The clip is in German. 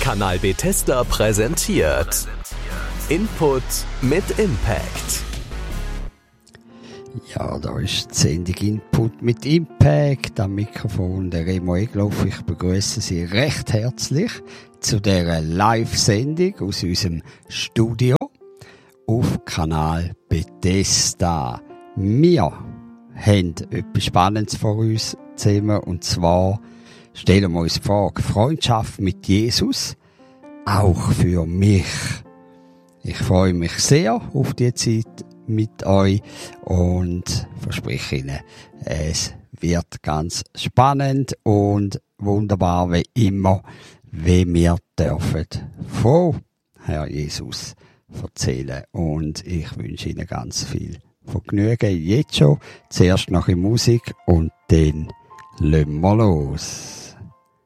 Kanal Bethesda präsentiert Input mit Impact. Ja, da ist die Sendung Input mit Impact. Am Mikrofon der Remo Egloff. Ich begrüße Sie recht herzlich zu dieser Live-Sendung aus unserem Studio auf Kanal Bethesda. Wir haben etwas Spannendes vor uns zusammen, und zwar stellen wir uns die Frage: Freundschaft mit Jesus, auch für mich. Ich freue mich sehr auf die Zeit mit euch und verspreche Ihnen, es wird ganz spannend und wunderbar wie immer, wie wir dürfen von Herr Jesus erzählen. Und ich wünsche Ihnen ganz viel Vergnügen jetzt schon. Zuerst noch in Musik und dann lassen wir los.